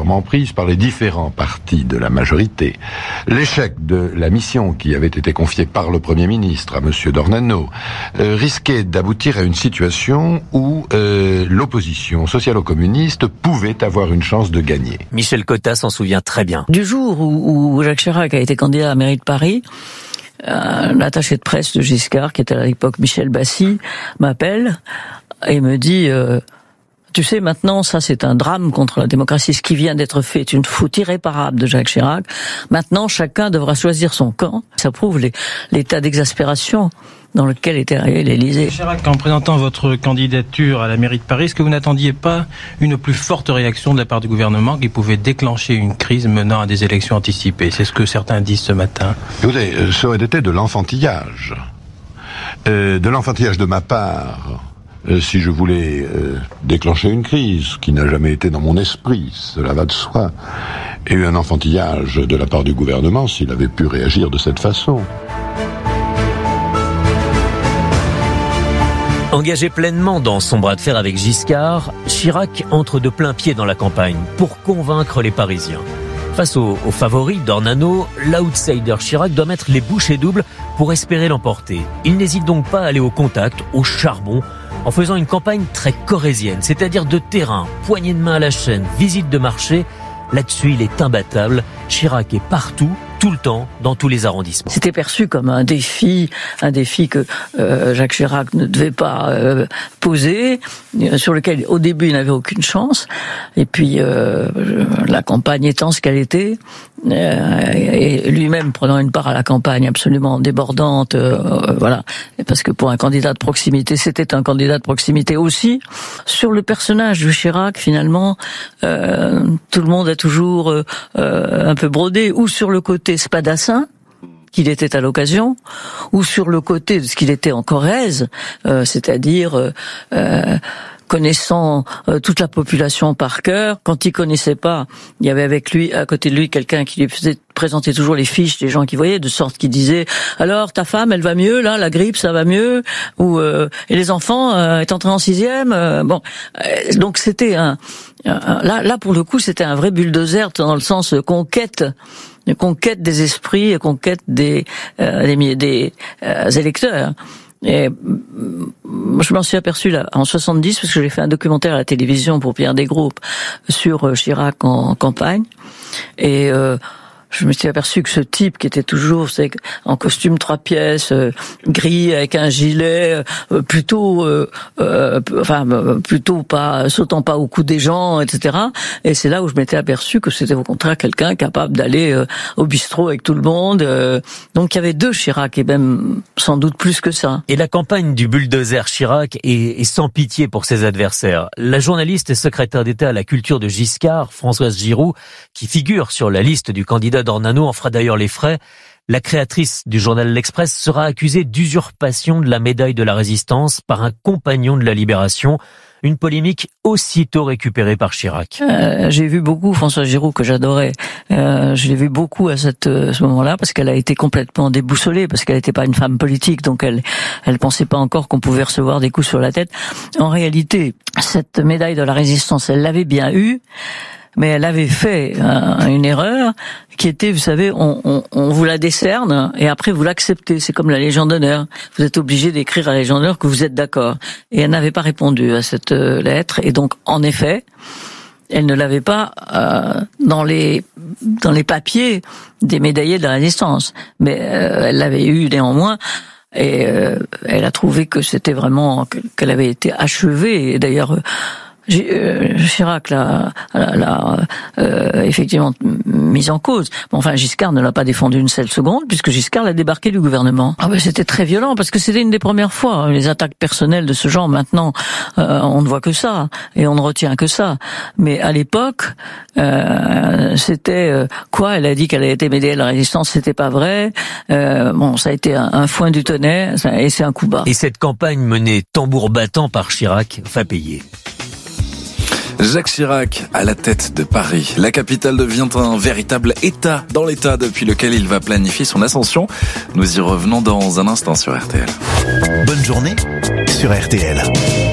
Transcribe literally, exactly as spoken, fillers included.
régulièrement prises par les différents partis de la majorité. L'échec de la mission qui avait été confiée par le Premier ministre à M. D'Ornano euh, risquait d'aboutir à une situation où euh, l'opposition socialo-communiste pouvait avoir une chance de gagner. Michel Cotta s'en souvient très bien. Du jour où, où Jacques Chirac a été candidat à la mairie de Paris, un attaché de presse de Giscard, qui était à l'époque Michel Bassy, m'appelle et me dit euh, « Tu sais, maintenant, ça c'est un drame contre la démocratie. Ce qui vient d'être fait est une faute irréparable de Jacques Chirac. Maintenant, chacun devra choisir son camp. » Ça prouve les, l'état d'exaspération dans lequel était arrivé l'Élysée. Chirac, en présentant votre candidature à la mairie de Paris, est-ce que vous n'attendiez pas une plus forte réaction de la part du gouvernement qui pouvait déclencher une crise menant à des élections anticipées? C'est ce que certains disent ce matin. Écoutez, ça aurait été de l'enfantillage. Euh, de l'enfantillage de ma part, euh, si je voulais euh, déclencher une crise, qui n'a jamais été dans mon esprit, cela va de soi, et un enfantillage de la part du gouvernement s'il avait pu réagir de cette façon. Engagé pleinement dans son bras de fer avec Giscard, Chirac entre de plein pied dans la campagne pour convaincre les Parisiens. Face aux, aux favoris d'Ornano, l'outsider Chirac doit mettre les bouchées doubles pour espérer l'emporter. Il n'hésite donc pas à aller au contact, au charbon, en faisant une campagne très corrézienne, c'est-à-dire de terrain, poignée de main à la chaîne, visite de marché. Là-dessus, il est imbattable. Chirac est partout, tout le temps, dans tous les arrondissements. C'était perçu comme un défi, un défi que euh, Jacques Chirac ne devait pas euh, poser, euh, sur lequel au début il n'avait aucune chance. Et puis euh, la campagne étant ce qu'elle était, euh, et lui-même prenant une part à la campagne absolument débordante, euh, voilà. Parce que pour un candidat de proximité, c'était un candidat de proximité aussi. Sur le personnage de Chirac, finalement, euh, tout le monde a toujours euh, un peu brodé, ou sur le côté spadassin qu'il était à l'occasion, ou sur le côté de ce qu'il était en Corrèze, euh, c'est-à-dire euh, euh, connaissant euh, toute la population par cœur. Quand il connaissait pas, il y avait avec lui, à côté de lui, quelqu'un qui lui faisait présenter toujours les fiches des gens qui voyaient, de sorte qu'il disait « Alors, ta femme, elle va mieux, là, la grippe, ça va mieux ?» ou euh, « Et les enfants, euh, est entré en sixième euh, ?» Bon, euh, donc c'était un, un... Là, là, pour le coup, c'était un vrai bulldozer dans le sens euh, conquête, conquête des esprits, conquête des, euh, des, des euh, électeurs. Et je m'en suis aperçu là en soixante-dix, parce que j'ai fait un documentaire à la télévision pour Pierre Desgroupes sur Chirac en campagne, et euh, je me suis aperçu que ce type qui était toujours c'est, en costume trois pièces, euh, gris avec un gilet, euh, plutôt, euh, euh, enfin plutôt pas sautant pas au cou des gens, et cetera. Et c'est là où je m'étais aperçu que c'était au contraire quelqu'un capable d'aller euh, au bistrot avec tout le monde. Euh, donc il y avait deux Chirac, et même sans doute plus que ça. Et la campagne du bulldozer Chirac est, est sans pitié pour ses adversaires. La journaliste et secrétaire d'État à la culture de Giscard, Françoise Giroud, qui figure sur la liste du candidat d'Ornano, en fera d'ailleurs les frais. La créatrice du journal L'Express sera accusée d'usurpation de la médaille de la Résistance par un compagnon de la Libération. Une polémique aussitôt récupérée par Chirac. Euh, j'ai vu beaucoup Françoise Giroud, que j'adorais. Euh, je l'ai vu beaucoup à cette, euh, ce moment-là, parce qu'elle a été complètement déboussolée, parce qu'elle n'était pas une femme politique, donc elle elle pensait pas encore qu'on pouvait recevoir des coups sur la tête. En réalité, cette médaille de la Résistance, elle l'avait bien eue, mais elle avait fait euh, une erreur qui était, vous savez, on, on, on vous la décerne et après vous l'acceptez. C'est comme la Légion d'honneur. Vous êtes obligé d'écrire à la Légion d'honneur que vous êtes d'accord. Et elle n'avait pas répondu à cette euh, lettre. Et donc, en effet, elle ne l'avait pas euh, dans les dans les papiers des médaillés de la Résistance. Mais euh, elle l'avait eu néanmoins. Et euh, elle a trouvé que c'était vraiment, qu'elle avait été achevée. Et d'ailleurs... Euh, Chirac l'a, l'a, l'a euh, effectivement mise en cause. Bon, enfin, Giscard ne l'a pas défendu une seule seconde, puisque Giscard l'a débarqué du gouvernement. Ah ben, c'était très violent, parce que c'était une des premières fois. Les attaques personnelles de ce genre, maintenant, euh, on ne voit que ça, et on ne retient que ça. Mais à l'époque, euh, c'était euh, quoi? Elle a dit qu'elle avait été médaillée de la Résistance, c'était pas vrai. Euh, bon, ça a été un, un foin du tonnerre, et c'est un coup bas. Et cette campagne menée tambour battant par Chirac va payer. Jacques Chirac à la tête de Paris. La capitale devient un véritable État dans l'État depuis lequel il va planifier son ascension. Nous y revenons dans un instant sur R T L. Bonne journée sur R T L.